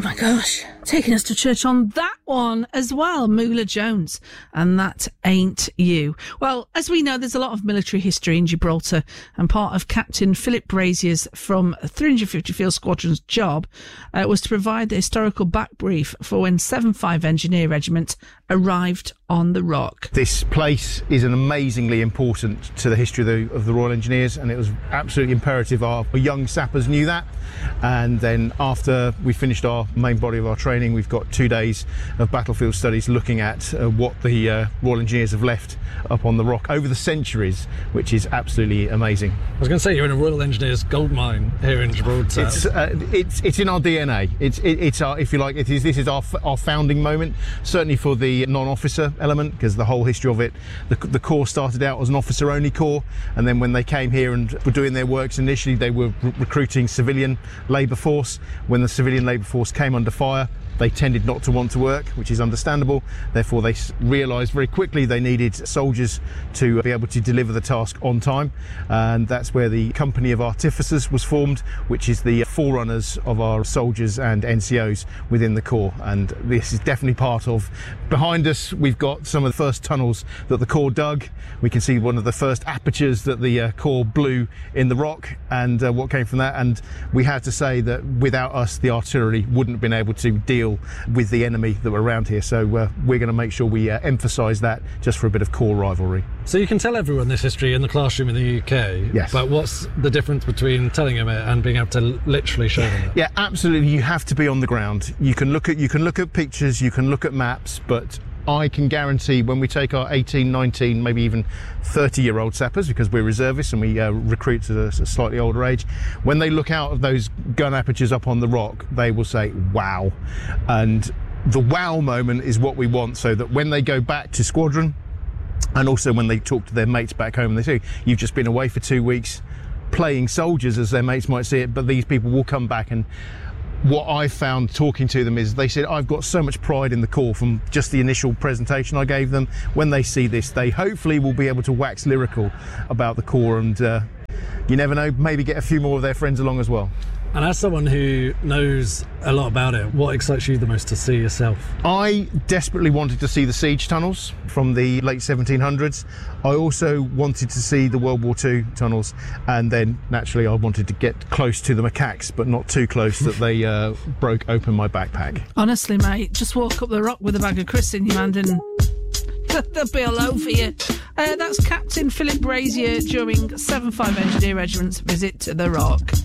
my gosh. Taking us to church on that one as well, Moolah Jones, and That Ain't You. Well, as we know, there's a lot of military history in Gibraltar, and part of Captain Philip Brazier's from 350 Field Squadron's job was to provide the historical back brief for when 7.5 Engineer Regiment arrived on the Rock. This place is an amazingly important to the history of the Royal Engineers, and it was absolutely imperative our young sappers knew that. And then after we finished our main body of our training, we've got 2 days of battlefield studies looking at what the Royal Engineers have left up on the Rock over the centuries, which is absolutely amazing. I was going to say, you're in a Royal Engineers gold mine here in Gibraltar. It's in our DNA. It's our, if you like, this is our founding moment, certainly for the non-officer element, because the whole history of it, the Corps started out as an officer-only corps, and then when they came here and were doing their works initially, they were recruiting civilian labour force. When the civilian labour force came under fire, they tended not to want to work, which is understandable. Therefore, they realised very quickly they needed soldiers to be able to deliver the task on time. And that's where the Company of Artificers was formed, which is the forerunners of our soldiers and NCOs within the Corps. And this is definitely part of... Behind us, we've got some of the first tunnels that the Corps dug. We can see one of the first apertures that the Corps blew in the rock, and what came from that. And we had to say that without us, the artillery wouldn't have been able to deal with the enemy that were around here. So we're going to make sure we emphasise that just for a bit of Corps rivalry. So you can tell everyone this history in the classroom in the UK, yes. But what's the difference between telling them it and being able to literally show them it? Yeah, absolutely. You have to be on the ground. You can look at pictures, you can look at maps, but I can guarantee when we take our 18, 19, maybe even 30-year-old sappers, because we're reservists and we recruit at a slightly older age, when they look out of those gun apertures up on the Rock, they will say, wow. And the wow moment is what we want, so that when they go back to squadron, and also when they talk to their mates back home, and they say, you've just been away for 2 weeks playing soldiers, as their mates might see it, but these people will come back. And what I found talking to them is they said, I've got so much pride in the Corps from just the initial presentation I gave them. When they see this, they hopefully will be able to wax lyrical about the Corps, and you never know, maybe get a few more of their friends along as well. And as someone who knows a lot about it, what excites you the most to see yourself? I desperately wanted to see the siege tunnels from the late 1700s. I also wanted to see the World War II tunnels, and then naturally I wanted to get close to the macaques, but not too close that they broke open my backpack. Honestly, mate, just walk up the Rock with a bag of crisps in your hand and they'll be all over you. That's Captain Philip Brazier during 7.5 Engineer Regiment's visit to the Rock.